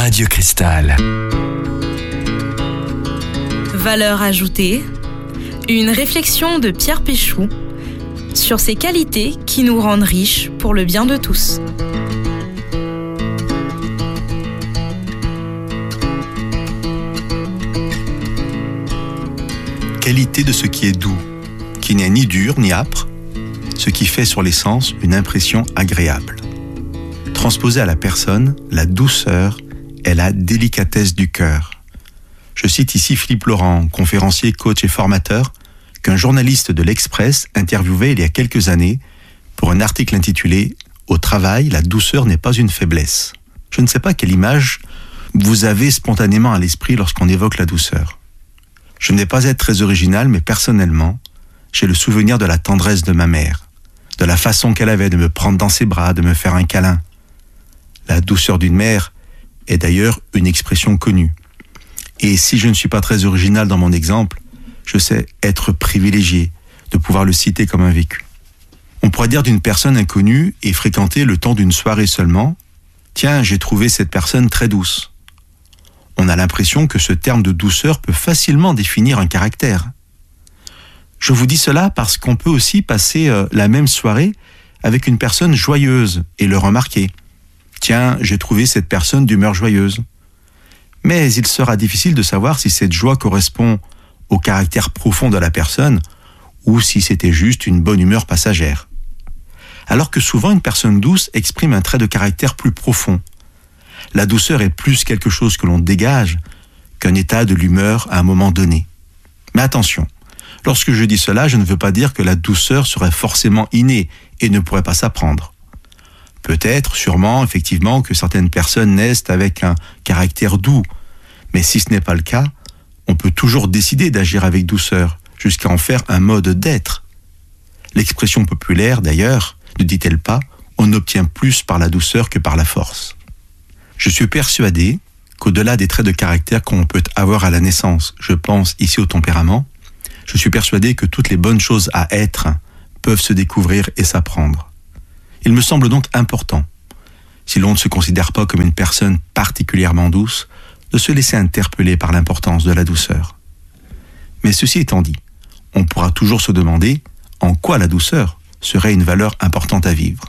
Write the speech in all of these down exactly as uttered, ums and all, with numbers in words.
Radio Cristal. Valeur ajoutée, une réflexion de Pierre Péchou sur ces qualités qui nous rendent riches pour le bien de tous. Qualité de ce qui est doux, qui n'est ni dur ni âpre, ce qui fait sur les sens une impression agréable. Transposée à la personne, la douceur est la délicatesse du cœur. Je cite ici Philippe Laurent, conférencier, coach et formateur, qu'un journaliste de l'Express interviewait il y a quelques années pour un article intitulé « Au travail, la douceur n'est pas une faiblesse ». Je ne sais pas quelle image vous avez spontanément à l'esprit lorsqu'on évoque la douceur. Je n'ai pas être très original, mais personnellement, j'ai le souvenir de la tendresse de ma mère, de la façon qu'elle avait de me prendre dans ses bras, de me faire un câlin. La douceur d'une mère est d'ailleurs une expression connue. Et si je ne suis pas très original dans mon exemple, je sais être privilégié de pouvoir le citer comme un vécu. On pourrait dire d'une personne inconnue et fréquentée le temps d'une soirée seulement, « Tiens, j'ai trouvé cette personne très douce ». On a l'impression que ce terme de douceur peut facilement définir un caractère. Je vous dis cela parce qu'on peut aussi passer euh, la même soirée avec une personne joyeuse et le remarquer. Tiens, j'ai trouvé cette personne d'humeur joyeuse. Mais il sera difficile de savoir si cette joie correspond au caractère profond de la personne ou si c'était juste une bonne humeur passagère. Alors que souvent une personne douce exprime un trait de caractère plus profond. La douceur est plus quelque chose que l'on dégage qu'un état de l'humeur à un moment donné. Mais attention, lorsque je dis cela, je ne veux pas dire que la douceur serait forcément innée et ne pourrait pas s'apprendre. Peut-être, sûrement, effectivement, que certaines personnes naissent avec un caractère doux, mais si ce n'est pas le cas, on peut toujours décider d'agir avec douceur, jusqu'à en faire un mode d'être. L'expression populaire, d'ailleurs, ne dit-elle pas « on obtient plus par la douceur que par la force ». Je suis persuadé qu'au-delà des traits de caractère qu'on peut avoir à la naissance, je pense ici au tempérament, je suis persuadé que toutes les bonnes choses à être peuvent se découvrir et s'apprendre. Il me semble donc important, si l'on ne se considère pas comme une personne particulièrement douce, de se laisser interpeller par l'importance de la douceur. Mais ceci étant dit, on pourra toujours se demander en quoi la douceur serait une valeur importante à vivre.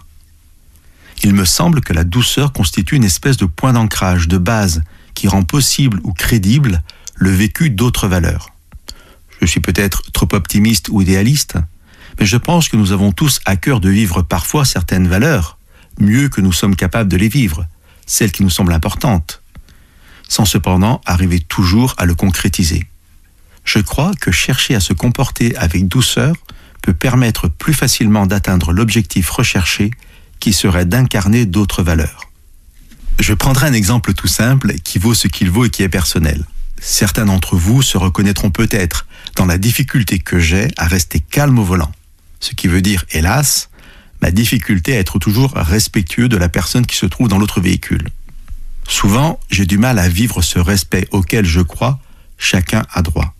Il me semble que la douceur constitue une espèce de point d'ancrage, de base, qui rend possible ou crédible le vécu d'autres valeurs. Je suis peut-être trop optimiste ou idéaliste, mais je pense que nous avons tous à cœur de vivre parfois certaines valeurs, mieux que nous sommes capables de les vivre, celles qui nous semblent importantes, sans cependant arriver toujours à le concrétiser. Je crois que chercher à se comporter avec douceur peut permettre plus facilement d'atteindre l'objectif recherché qui serait d'incarner d'autres valeurs. Je prendrai un exemple tout simple qui vaut ce qu'il vaut et qui est personnel. Certains d'entre vous se reconnaîtront peut-être dans la difficulté que j'ai à rester calme au volant. Ce qui veut dire, hélas, ma difficulté à être toujours respectueux de la personne qui se trouve dans l'autre véhicule. Souvent, j'ai du mal à vivre ce respect auquel je crois chacun a droit.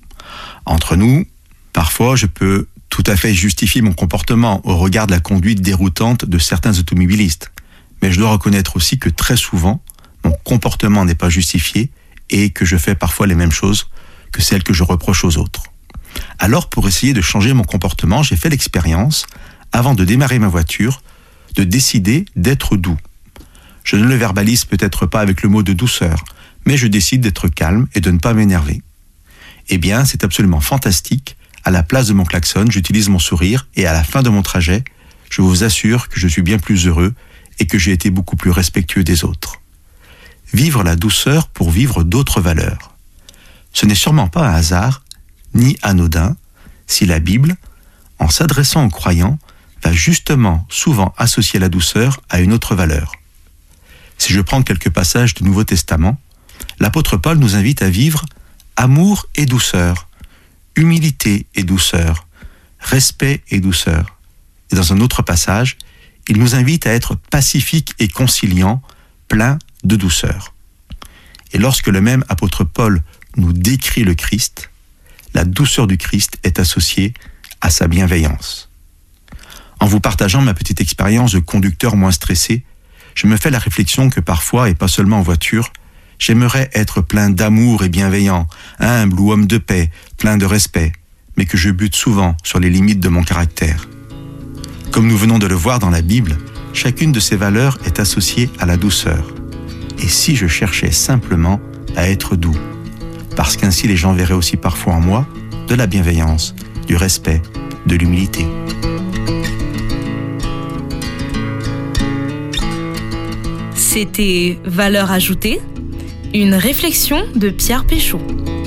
Entre nous, parfois je peux tout à fait justifier mon comportement au regard de la conduite déroutante de certains automobilistes. Mais je dois reconnaître aussi que très souvent, mon comportement n'est pas justifié et que je fais parfois les mêmes choses que celles que je reproche aux autres. Alors, pour essayer de changer mon comportement, j'ai fait l'expérience, avant de démarrer ma voiture, de décider d'être doux. Je ne le verbalise peut-être pas avec le mot de douceur, mais je décide d'être calme et de ne pas m'énerver. Eh bien, c'est absolument fantastique. À la place de mon klaxon, j'utilise mon sourire et à la fin de mon trajet, je vous assure que je suis bien plus heureux et que j'ai été beaucoup plus respectueux des autres. Vivre la douceur pour vivre d'autres valeurs. Ce n'est sûrement pas un hasard, ni anodin, si la Bible, en s'adressant aux croyants, va justement souvent associer la douceur à une autre valeur. Si je prends quelques passages du Nouveau Testament, l'apôtre Paul nous invite à vivre amour et douceur, humilité et douceur, respect et douceur. Et dans un autre passage, il nous invite à être pacifique et conciliant, plein de douceur. Et lorsque le même apôtre Paul nous décrit le Christ, la douceur du Christ est associée à sa bienveillance. En vous partageant ma petite expérience de conducteur moins stressé, je me fais la réflexion que parfois, et pas seulement en voiture, J'aimerais être plein d'amour et bienveillant, humble ou homme de paix, plein de respect, mais que je bute souvent sur les limites de mon caractère. Comme nous venons de le voir dans la Bible, chacune de ces valeurs est associée à la douceur. Et si je cherchais simplement à être doux, parce qu'ainsi les gens verraient aussi parfois en moi de la bienveillance, du respect, de l'humilité. C'était Valeurs ajoutées, une réflexion de Pierre Péchaud.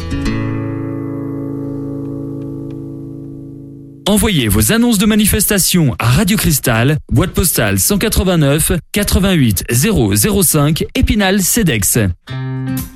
Envoyez vos annonces de manifestation à Radio Cristal, boîte postale cent quatre-vingt-neuf, quatre-vingt-huit zéro zéro cinq, Épinal, Cedex.